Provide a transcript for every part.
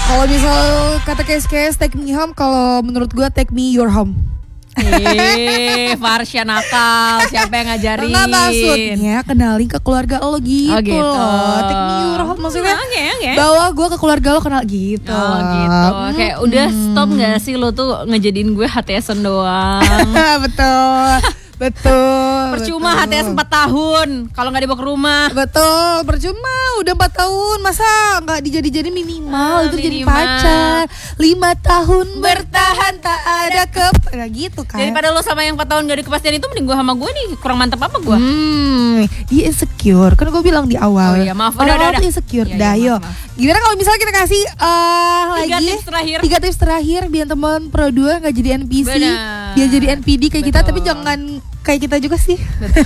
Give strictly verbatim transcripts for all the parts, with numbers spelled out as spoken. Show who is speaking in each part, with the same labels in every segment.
Speaker 1: Kalau misal kata Kes-Kes take me home, kalau menurut gue take me your home.
Speaker 2: Eh, Farsha nakal. Siapa yang ngajarin?
Speaker 1: Enggak, maksudnya kenalin ke keluarga lo gitu,
Speaker 2: Oh, gitu.
Speaker 1: loh. Take me your home maksudnya
Speaker 2: Oke, oke.
Speaker 1: bawa gue ke keluarga lo kenal gitu.
Speaker 2: Oh gitu.
Speaker 1: Hmm.
Speaker 2: Kayak udah stop gak sih lo tuh ngejadiin gue H T S-an doang.
Speaker 1: Betul. Betul.
Speaker 2: Percuma
Speaker 1: betul.
Speaker 2: H T S empat tahun kalau nggak dibawa ke rumah.
Speaker 1: Betul, percuma udah empat tahun masa nggak dijadi-jadi minimal
Speaker 2: Ah,
Speaker 1: itu jadi
Speaker 2: minimal.
Speaker 1: pacar lima tahun bertahan tak ada kep nah, gitu kan.
Speaker 2: Daripada lo sama yang empat tahun gak ada kepastian itu, mending gue sama gue nih kurang mantep apa gue?
Speaker 1: Hmm, dia insecure kan gue bilang di awal.
Speaker 2: Oh iya, maaf. Udah,
Speaker 1: Orang-orang
Speaker 2: udah,
Speaker 1: tuh
Speaker 2: udah.
Speaker 1: insecure.
Speaker 2: Iya,
Speaker 1: Dah,
Speaker 2: iya,
Speaker 1: yuk.
Speaker 2: maaf, maaf.
Speaker 1: Gimana kalau misalnya kita kasih uh,
Speaker 2: Tiga
Speaker 1: lagi
Speaker 2: tips terakhir.
Speaker 1: tiga tips terakhir biar teman Pro dua nggak jadi N P C,
Speaker 2: Benar.
Speaker 1: biar jadi N P D kayak kita,
Speaker 2: Betul.
Speaker 1: tapi jangan kayak kita juga sih.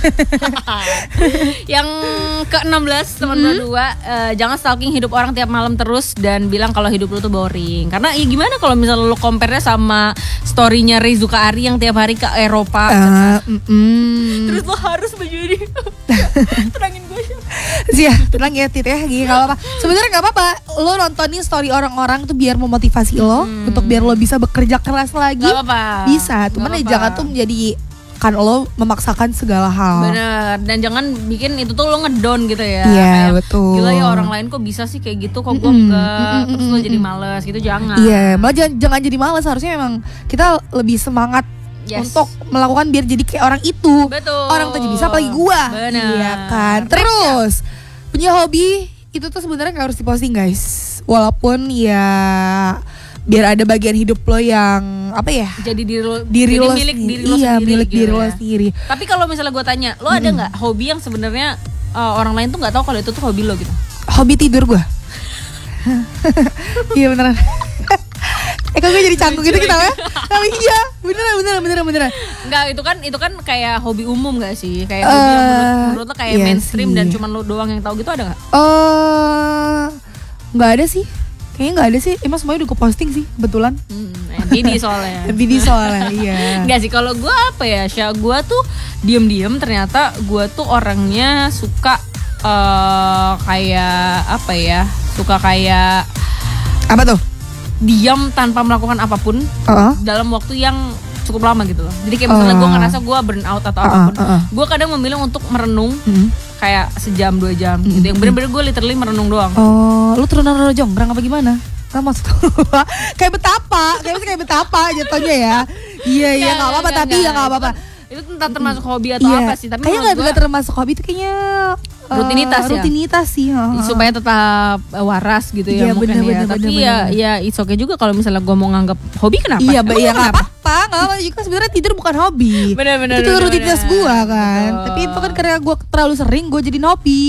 Speaker 2: Yang ke enam belas teman
Speaker 1: Hmm.
Speaker 2: berdua, eh, jangan stalking hidup orang tiap malam terus dan bilang kalau hidup lu tuh boring. Karena ya gimana kalau misalnya lu compare-nya sama story-nya Rizuka Ari yang tiap hari ke Eropa.
Speaker 1: Uh, mm, mm.
Speaker 2: Terus lo harus menjadi tenangin gue ya.
Speaker 1: Iya, tenang ya Tit ya, gini nggak apa-apa. Sebenarnya nggak apa-apa. Lo nontonin story orang-orang tuh biar memotivasi lo untuk biar lo bisa bekerja keras lagi.
Speaker 2: Gak apa-apa.
Speaker 1: Bisa, cuman
Speaker 2: Gak
Speaker 1: ya
Speaker 2: apa-apa.
Speaker 1: jangan tuh menjadi kan lo memaksakan segala hal.
Speaker 2: Bener, dan jangan bikin itu tuh lo ngedown gitu ya.
Speaker 1: Iya,
Speaker 2: Kayak,
Speaker 1: betul.
Speaker 2: Gila ya, orang lain kok bisa sih kayak gitu, kok gue
Speaker 1: Mm-mm,
Speaker 2: enggak.
Speaker 1: mm-mm,
Speaker 2: Terus lo jadi
Speaker 1: mm-mm.
Speaker 2: males gitu, jangan.
Speaker 1: Iya, malah jangan, jangan jadi malas. Harusnya emang kita lebih semangat
Speaker 2: Yes.
Speaker 1: untuk melakukan biar jadi kayak orang itu.
Speaker 2: Betul.
Speaker 1: Orang tuh jadi bisa apalagi gua.
Speaker 2: Bener.
Speaker 1: Iya kan. Terus punya hobi itu tuh sebenarnya nggak harus diposting guys. Walaupun ya biar ada bagian hidup lo yang apa ya?
Speaker 2: Jadi diri lo,
Speaker 1: Diri
Speaker 2: jadi
Speaker 1: lo
Speaker 2: milik
Speaker 1: sendiri.
Speaker 2: diri lo
Speaker 1: Iya,
Speaker 2: sendiri
Speaker 1: milik
Speaker 2: gitu
Speaker 1: diri
Speaker 2: ya.
Speaker 1: lo sendiri.
Speaker 2: Tapi kalau misalnya gue tanya, lo ada nggak hobi yang sebenarnya uh, orang lain tuh nggak tahu kalau itu tuh hobi lo gitu?
Speaker 1: Hobi tidur gua. Iya beneran. Eh kok gue jadi canggung gitu kita ya? Tapi iya, beneran beneran beneran beneran.
Speaker 2: Enggak, itu kan itu kan kayak hobi umum gak sih? Kayak hobi yang menurut,
Speaker 1: Eh,
Speaker 2: menurut lo kayak
Speaker 1: iya
Speaker 2: mainstream
Speaker 1: sih.
Speaker 2: dan cuman lo doang yang tahu gitu, ada nggak?
Speaker 1: Eh, nggak ada sih. Kayaknya nggak ada sih. Emang semuanya udah gue posting sih, kebetulan.
Speaker 2: Hmm, M P D soalnya.
Speaker 1: M P D soalnya, iya.
Speaker 2: Enggak sih, kalau gue apa ya, Sya, gue tuh diem-diem ternyata gue tuh orangnya suka eh kayak apa ya, suka kayak
Speaker 1: Apa tuh?
Speaker 2: diam tanpa melakukan apapun
Speaker 1: Heeh.
Speaker 2: dalam waktu yang cukup lama gitu loh. Jadi kayak misalnya
Speaker 1: Oh.
Speaker 2: gue ngerasa gue burn out atau
Speaker 1: Uh-uh,
Speaker 2: apapun,
Speaker 1: uh-uh.
Speaker 2: gue kadang memilih untuk merenung
Speaker 1: Hmm.
Speaker 2: kayak sejam dua jam gitu. Yang bener-bener gue literally merenung doang.
Speaker 1: Oh, lu turunan Roro Jonggrang apa gimana? Kan maksud gua kayak betapa, kayak kayak betapa jatuhnya ya. Iya iya nggak apa-apa tapi ya nggak apa-apa.
Speaker 2: Itu entah termasuk hobi atau
Speaker 1: Iya.
Speaker 2: apa sih, tapi
Speaker 1: kayaknya
Speaker 2: menurut
Speaker 1: nggak
Speaker 2: gue
Speaker 1: termasuk hobi itu kayaknya eh,
Speaker 2: Rutinitas ya?
Speaker 1: Rutinitas sih. heeh.
Speaker 2: supaya tetap eh, waras gitu ya,
Speaker 1: Iya,
Speaker 2: mungkin
Speaker 1: bener,
Speaker 2: ya.
Speaker 1: bener,
Speaker 2: Tapi
Speaker 1: bener,
Speaker 2: ya
Speaker 1: bener.
Speaker 2: ya it's okay juga kalau misalnya gue mau nganggap hobi, kenapa?
Speaker 1: Iya,
Speaker 2: Emang
Speaker 1: iya
Speaker 2: lo
Speaker 1: nggak
Speaker 2: kenapa?
Speaker 1: apa-apa, nggak apa juga sebenarnya tidur bukan hobi.
Speaker 2: Bener, bener,
Speaker 1: itu
Speaker 2: bener,
Speaker 1: rutinitas
Speaker 2: bener.
Speaker 1: gua kan.
Speaker 2: Betul.
Speaker 1: Tapi itu kan karena gua terlalu sering, gua jadi hobi.